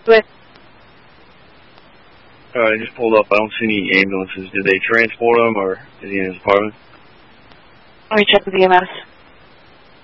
But I just pulled up. I don't see any ambulances. Did they transport him, or is he in his apartment? let me check with EMS.